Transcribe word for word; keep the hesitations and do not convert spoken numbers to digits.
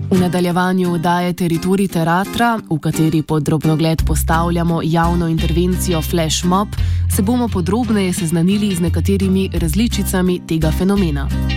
V nadaljevanju oddaje Teritorij teatra, v kateri pod drobnogled postavljamo javno intervencijo Flash Mob, se bomo podrobneje seznanili z nekaterimi različicami tega fenomena.